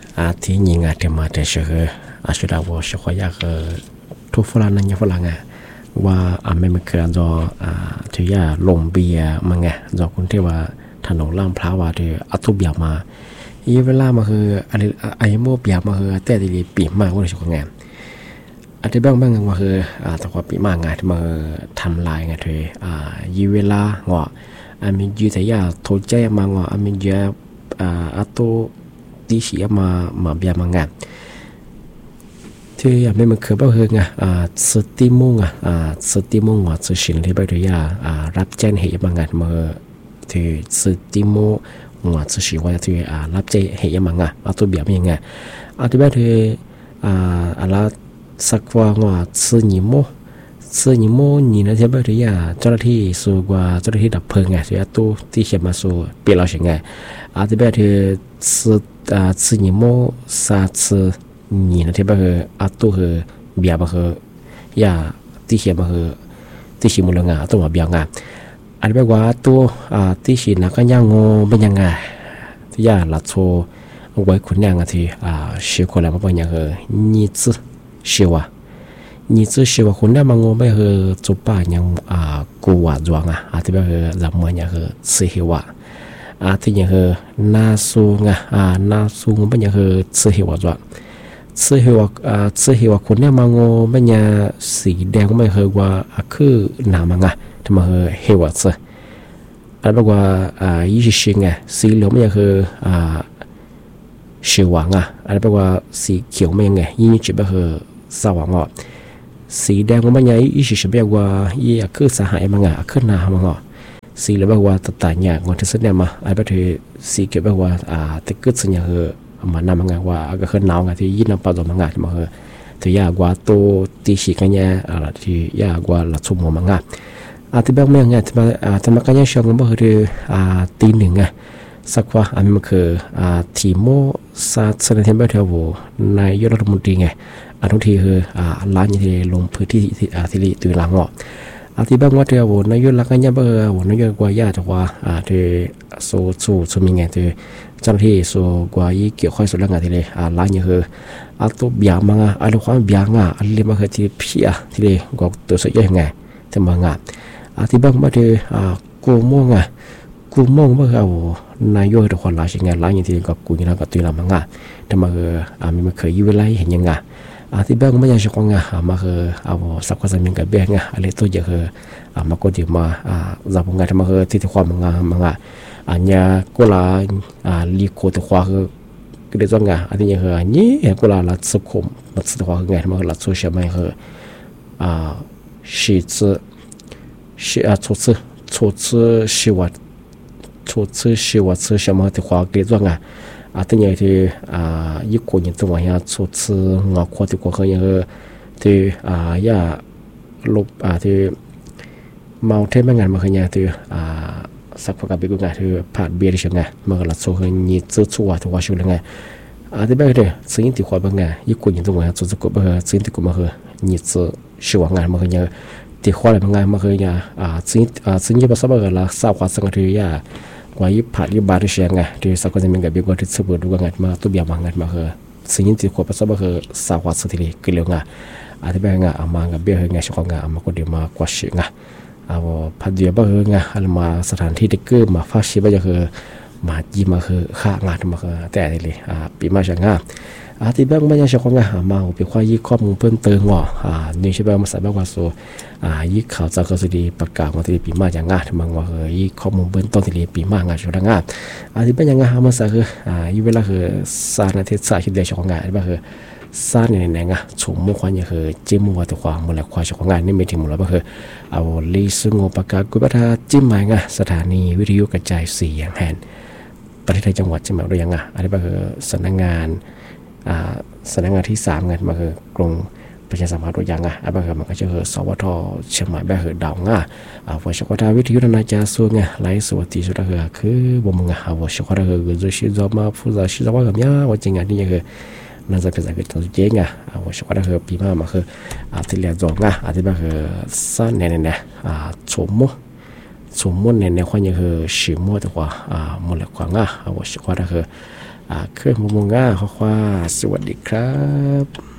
ที่ยิงเดี๋ยวมาแต่เชื่อชุดาวเชื่อว่าอยากทุกฝรั่งนั่นยังฝรั่งว่าไม่มาเคยจอที่ยาลมเบียมังไงจอคนที่ว่าถนนล่างพร้าวว่าที่ทุบยามาอีเวลามาคืออะไรโมบยามาคือแต่ดีปีมากว่าเลยชุดงานอาจจะบ้างว่าคือแต่ว่าปีมากไงที่มาทำลายไงที่ยีเวลาเงาะมียูแต่ยาโทใจมาเงาะมียาตัวที่เสียมาเบียมังไงที่ไม่มาเคยบ้างคือไงสติมุงสติมุงว่าจะสิ่งที่ไปด้วยรับแจ้งเหตุบางงานมาที่สติมุงว่าจะสิ่งว่าที่รับแจ้งเหตุบางงานตัวแบบยังไงที่แบบที่อะไรสักว่าซื้อหนิโมนี่นะที่แบบที่เจ้าหน้าที่สู้กว่าเจ้าหน้าที่ดับเพลิงไงที่ตัวที่เขียนมาสู้เปลี่ยนเราใช่ไงที่แบบที่ซื้อหนิโมซาซื้อนี่นะที่แบบคือตัวคือเบียร์แบบคือยาที่เขียนมาคือที่ชิมุลงาตัวเบียร์งาอันแบบว่าตัวที่ชินักก็ย่างงเป็นยังไงที่ยาลัดโซไว้คุณยังที่เชื่อคนแล้วเป็นยังไงนี่จื้อเชื่อว่านี่จื้อเชื่อว่าคุณได้มางงไปคือจุป้ายังกูว่าจวงที่แบบคือจำเหมือนยังคือสิเหวะที่ยังคือนาซูงนาซูงเป็นยังคือสิเหวะจวงซื้อเหวคนเนี่ยมางอไม่ยาสีแดงไม่เคยว่าคือหนามังทำไมเหวซื้ออะไรบอกว่ายี่สิบไงสีเหลืองไม่คือเขียวหวานอะไรบอกว่าสีเขียวไม่ยังไงยี่สิบไม่คือสว่างสีแดงไม่ยายี่สิบไม่ว่ายี่คือสหายมังคือหนามังสีเหลืองบอกว่าตัดต่างอย่างคนที่สุดเนี่ยมาอะไรบอกที่สีเขียวบอกว่าแต่ก็สัญญาคือมันนำงานว่าก็คือหนาวไงที่ยินนำปลาตัวมังงะที่มาที่ยากว่าตัวที่ฉีกเนี่ยที่ยากว่าหลักสุ่มมังงะที่แบบเมื่อไงที่มากันยังช่วงนั้นก็คือตีหนึ่งไงสักว่ามันคือทีโมซาสนาเทมเบอร์เทวในยอดรัฐมนตรีไงทุกทีคือร้านยังที่ลงพื้นที่ที่ตื่นหลังที่แบบว่าเทวนายกรักกันยังเบอร์วนายกกว่าญาติว่าที่โซมีไงที่เจ้าหน้าที่ส่วนกว่ายี่เกี่ยวข้องสุดแรงงานที่เลยร้านยังคือตัวเบียมังอะไรความเบียงอะไรมาคือที่พี่ที่เลยก็ตัวสุดยอดไงที่มังที่บางมาที่กูม่วงเมื่อเอานายกตัวคนร้ายยังไงร้านยังที่กับกูยังกับตัวเรามังแต่มาคือมีมาเคยยื้อไล่เห็นยังไงที่บางไม่ยังชอบมาคือเอาสักคนจะมีกับเบียงอะไรตัวเยอะคือมาก็ดีมาจับงานที่มาคือที่ความมังอันนี้ก็ลาลีโคตัวขวาคือก็ได้จ้างอันนี้คืออันนี้ก็ลาลัดสุขุมลัดสุดขวาคือไงมันลัดสุดเชื่อไหมคือชี初次希望什么的话给จ้างอันนี้ที่ญี่ปุ่นยังตัวอย่าง初次งอขวาตัวขวาคือยังที่ย่าลบที่เมาเทมันงานมาคือยังที่สักพักไปกูไงที่ผ่านเบียร์ใช่ไงมันก็ลัดโซ่คือยี่จื้อชัวที่ว่าชูเลยไงที่แบบนี้สิ่งที่ควาเป็นไงญี่ปุ่นยังตัวอย่างจุดก็เป็นสิ่งที่กูมาคือยี่จื้อชัวงานมาคือยังที่ควาอะไรเป็นไงมาคือยังสิ่งที่ภาษาเป็นละสาวความสังเกตที่กว่ายี่ผ่านยี่บาร์ที่ใช่ไงที่สักคนจะมีกับเบียร์ก็ที่สืบดูกันไงมาตัวเบียร์มางานมาคือสิ่งที่ควาภาษาเป็นคือสาวความสังเกตที่กิเลสไงที่แบบไงมากับเบียร์ไงชัวงานมาก็เดี๋ยวมากว่าชิไงพัดเดียวบ้างไงอะไรมาสถานที่เด็กเกิดมาฟาชิบะก็คือมาจีมาคือข้างานมาคือแต่เลยปีมาจากงานที่บ้างไม่ยังชอบงานมาเป็นควายยี่ข้อมูลเพิ่มเติมนี่ใช่ไหมมาใส่บ้างว่าโซยี่ข่าวจากกระทรวงประกาศมาที่ปีมาจากงานที่มังว่าคือยี่ข้อมูลเพิ่มต้นที่ปีมางานชุดงานที่บ้างยังงานมาใส่คือยี่เวลาคือสารเทศชิดเดียชอบงานที่บ้างคือสร้างในงานชมมุ่งความยังคือจิ้มวัวตัวความมูลค่าของงานนี่ไม่ถึงมูลค่าคือเอาลีซึงประกาศกุบัตรจิ้มหมายงานสถานีวิทยุกระจายเสียงแห่งประเทศไทยจังหวัดจิ้มหมายด้วยยังอันนี้ก็คือสำนักงานที่3งานมาคือกรุงประชาสัมพันธ์ตัวอย่างอันนี้ก็มันก็จะคือสวทเชียงใหม่แบบคือดาวงว่าชกตาวิทยุนาจาส่วนไลฟ์สวัสดิ์สุดคือบ่มึงว่าชกตาคือจะชิจอมาผู้จะชิจอว่ากับเนี่ยว่าจริงอันนี้คือนั่นจะเป็นอะไรตัวเจ๊งว่าชกได้คือปีมาคือที่เรียนจบที่แบบคือสั้นเนี่ยสมมุติเนี่ยความยังคือชิมมัวแต่ว่ามูลค่าว่าชกได้คือเครื่องมุงง่าข้อควาสวัสดีครับ